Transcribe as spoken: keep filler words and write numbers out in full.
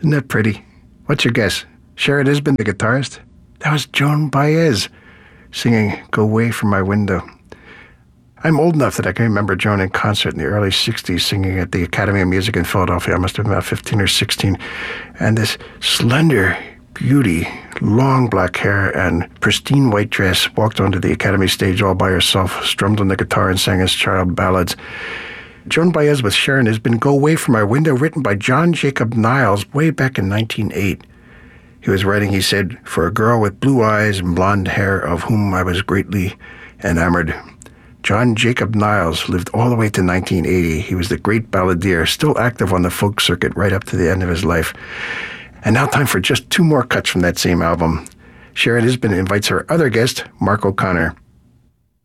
Isn't that pretty? What's your guess? Sharon Isbin, the guitarist? That was Joan Baez singing Go Away From My Window. I'm old enough that I can remember Joan in concert in the early sixties singing at the Academy of Music in Philadelphia. I must have been about fifteen or sixteen. And this slender beauty, long black hair and pristine white dress, walked onto the Academy stage all by herself, strummed on the guitar and sang his child ballads. Joan Baez with Sharon Isbin, Go Away From My Window, written by John Jacob Niles way back in nineteen oh eight. He was writing, he said, for a girl with blue eyes and blonde hair of whom I was greatly enamored. John Jacob Niles lived all the way to nineteen eighty. He was the great balladeer, still active on the folk circuit right up to the end of his life. And now time for just two more cuts from that same album. Sharon Isbin invites her other guest, Mark O'Connor.